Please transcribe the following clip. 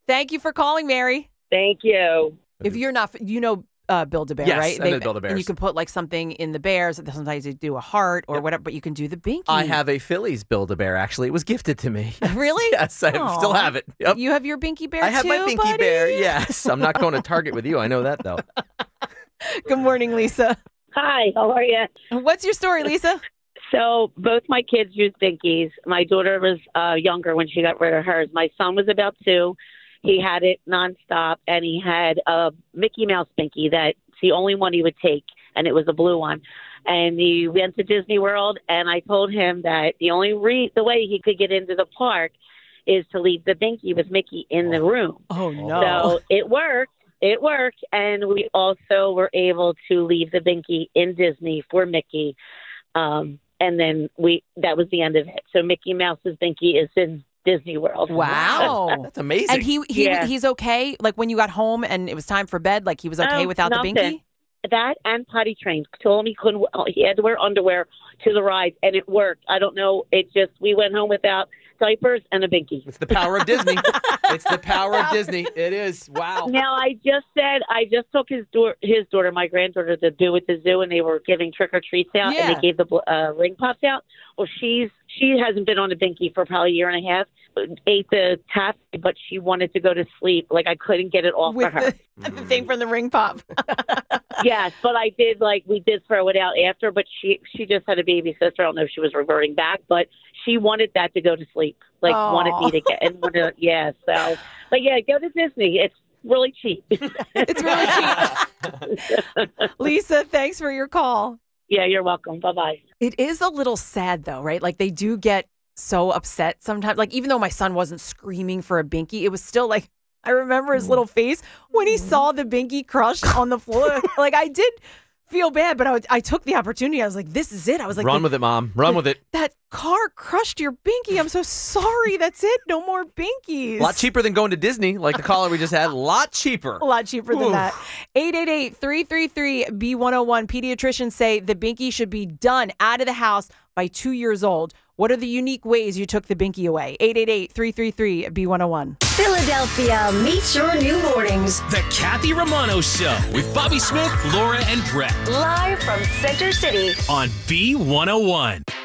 Thank you for calling, Mary. Thank you. If you're not, Build-A-Bear, Yes, right? I know Build-A-Bears. And you can put like something in the bears. Sometimes you do a heart or whatever, but you can do the binky. I have a Phillies Build-A-Bear, actually. It was gifted to me. Really? Yes, I still have it. Yep. You have your binky bear I have too, my binky buddy? bear, yes. I'm not going to Target with you. I know that, though. Good morning, Lisa. Hi, how are you? What's your story, Lisa? So both my kids use binkies. My daughter was younger when she got rid of hers. My son was about 2. He had it nonstop, and he had a Mickey Mouse binky that's the only one he would take, and it was a blue one. And he went to Disney World, and I told him that the way he could get into the park is to leave the binky with Mickey in the room. Oh, no. So it worked. It worked, and we also were able to leave the binky in Disney for Mickey. And then that was the end of it. So Mickey Mouse's binky is in Disney World. Wow. That's amazing. And he's okay? Like when you got home and it was time for bed, like he was okay without nothing. the binky? That and potty trained. Told him he had to wear underwear to the ride, and it worked. I don't know. We went home without diapers and a binky. It's the power of Disney. It's the power of Disney. It is. Wow. Now, I just took his daughter, my granddaughter, to do at the zoo, and they were giving trick or treats out, and they gave the ring pops out. Well, she hasn't been on a binky for probably a year and a half. Ate the tap, but she wanted to go to sleep. Like I couldn't get it off With for her. The thing from the ring pop. Yes, but we did throw it out after, but she just had a baby sister. I don't know if she was reverting back, but she wanted that to go to sleep. Wanted me to get and wanted, so. But yeah, go to Disney. It's really cheap. It's really cheap. Lisa, thanks for your call. Yeah, you're welcome. Bye-bye. It is a little sad though, right? Like they do get so upset sometimes. Like even though my son wasn't screaming for a binky, it was still like, I remember his little face when he saw the binky crushed on the floor. Like I did feel bad, but I took the opportunity. I was like, this is it. I was like, run with it, Mom. Run with it. That car crushed your binky. I'm so sorry. That's it. No more binkies. A lot cheaper than going to Disney, like the caller we just had. A lot cheaper. A lot cheaper than that. 888-333-B101. Pediatricians say the binky should be done out of the house by 2 years old. What are the unique ways you took the binky away? 888-333-B101. Philadelphia meets your new mornings. The Kathy Romano Show with Bobby Smith, Laura, and Brett. Live from Center City on B101.